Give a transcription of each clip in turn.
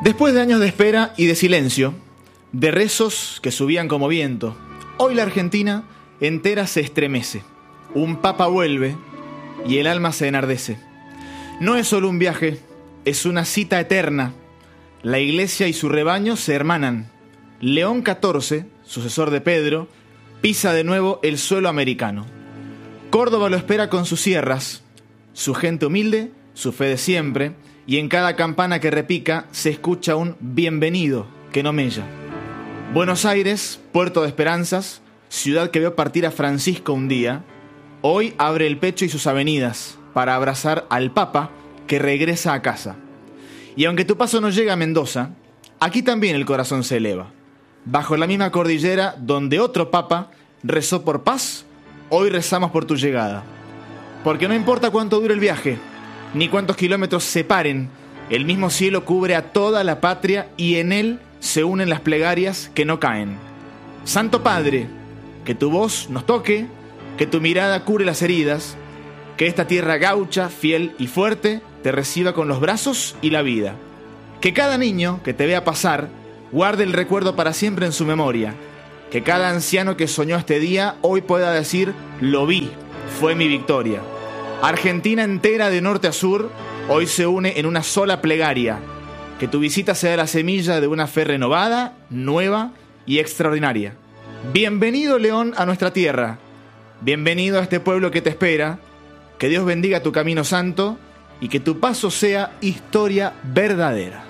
Después de años de espera y de silencio, de rezos que subían como viento, hoy la Argentina entera se estremece. Un papa vuelve y el alma se enardece. No es solo un viaje, es una cita eterna. La iglesia y su rebaño se hermanan. León XIV, sucesor de Pedro, pisa de nuevo el suelo americano. Córdoba lo espera con sus sierras, su gente humilde, su fe de siempre, y en cada campana que repica se escucha un bienvenido que no mella. Buenos Aires, puerto de esperanzas, ciudad que vio partir a Francisco un día, hoy abre el pecho y sus avenidas para abrazar al Papa que regresa a casa. Y aunque tu paso no llega a Mendoza, aquí también el corazón se eleva. Bajo la misma cordillera donde otro Papa rezó por paz, hoy rezamos por tu llegada. Porque no importa cuánto dure el viaje, ni cuántos kilómetros separen, el mismo cielo cubre a toda la patria y en él se unen las plegarias que no caen. Santo Padre, que tu voz nos toque, que tu mirada cure las heridas, que esta tierra gaucha, fiel y fuerte, te reciba con los brazos y la vida. Que cada niño que te vea pasar guarde el recuerdo para siempre en su memoria. Que cada anciano que soñó este día hoy pueda decir, lo vi, fue mi victoria. Argentina entera de norte a sur hoy se une en una sola plegaria. Que tu visita sea la semilla de una fe renovada, nueva y extraordinaria. Bienvenido, León, a nuestra tierra. Bienvenido a este pueblo que te espera. Que Dios bendiga tu camino santo y que tu paso sea historia verdadera.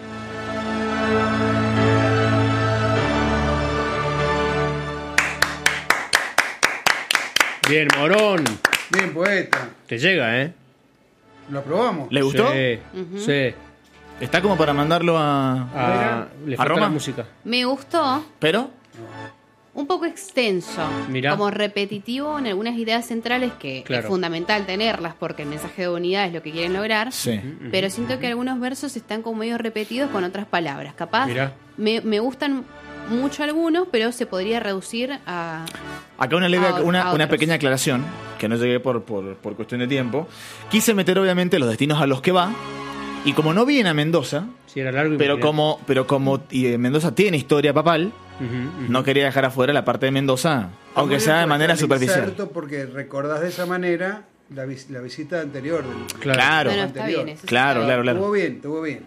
Bien, Morón. Bien, poeta. Te llega, ¿eh? ¿Lo aprobamos? ¿Le gustó? Sí, sí. Está como para mandarlo a Le falta Roma. la música. Me gustó. ¿Pero? Un poco extenso, Mirá. como repetitivo en algunas ideas centrales que Claro. es fundamental tenerlas porque el mensaje de unidad es lo que quieren lograr, Sí. pero siento que algunos versos están como medio repetidos con otras palabras. Capaz Mirá. me gustan mucho algunos, pero se podría reducir a... Acá una, leve, A una otros. pequeña aclaración, que no llegué por cuestión de tiempo. Quise meter obviamente los destinos a los que va, y como no viene a Mendoza, Sí, era largo y pero me quedé- como Mendoza tiene historia papal, Ujú, ujú. no quería dejar afuera la parte de Mendoza, aunque sea de manera superficial. Cierto, porque recordás de esa manera la visita anterior. Claro, Bueno, está bien, eso claro, está bien. claro. Estuvo bien, estuvo bien.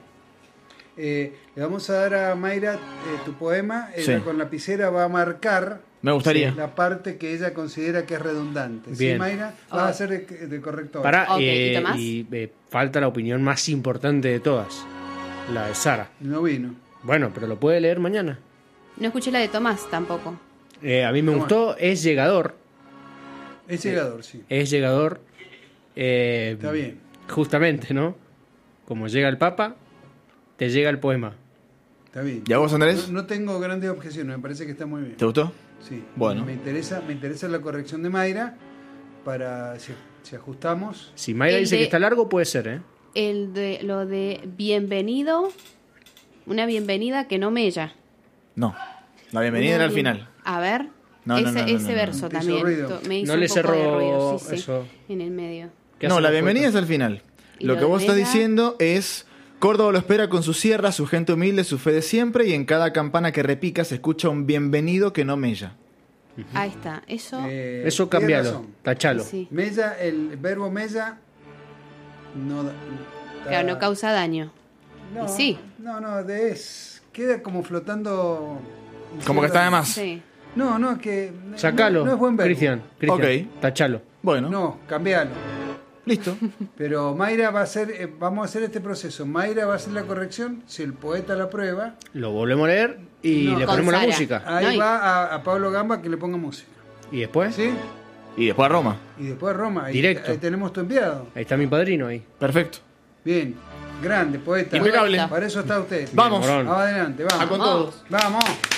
Le vamos a dar a Mayra tu poema. Ella Sí. con lapicera va a marcar Me gustaría. la parte que ella considera que es redundante. Bien. ¿Sí, Mayra? Vas a ser de corrector. Pará, Ok, ¿y Tomás? falta la opinión más importante de todas. La de Sara. No vino. Bueno, pero lo puede leer mañana. No escuché la de Tomás tampoco. A mí me ¿Cómo gustó, es llegador. Es llegador, sí. Es llegador. Está bien. Justamente, ¿no? Como llega el Papa, te llega el poema. Está bien. ¿Y a vos, Andrés? No tengo grandes objeciones, me parece que está muy bien. ¿Te gustó? Sí. Bueno. Me interesa la corrección de Mayra para si ajustamos. Si Mayra El dice de- que está largo, puede ser, ¿eh? Lo de bienvenido, una bienvenida que no mella. No. La bienvenida era al final. A ver, No, no, ese, no, no, ese no, verso no. Te hizo también ruido. me hizo No le un poco de cerró ruido, sí, eso. en el medio. ¿Qué No, hace la el bienvenida es poeta? al final. ¿Y Lo lo que de vos estás Mella? diciendo es... Córdoba lo espera con sus sierras, su gente humilde, su fe de siempre, y en cada campana que repica se escucha un bienvenido que no mella. Ahí está, eso. Eso tiene cambialo, razón. tachalo. Sí. Mella, el verbo mella no da- Claro, no causa daño. No, Y sí. No, queda como flotando. Como que está de más. Sí. No, que Sacalo, no es buen verbo. Cristian. Ok. Tachalo. Bueno, No, cambialo. listo. Pero Mayra va a hacer, vamos a hacer este proceso. Mayra va a hacer la corrección, si el poeta la prueba, Lo volvemos a leer y No, le con ponemos la Sara. música. ahí No, y- va a Pablo Gamba que le ponga música. Y después, ¿Sí? Y después a Roma. Y después Roma. Directo. Ahí tenemos tu enviado. ahí está mi padrino ahí. Perfecto. Bien, grande, poeta. Impecable. Para eso está usted. Vamos. Morón. Vamos adelante, A vamos. con Vamos. todos. Vamos.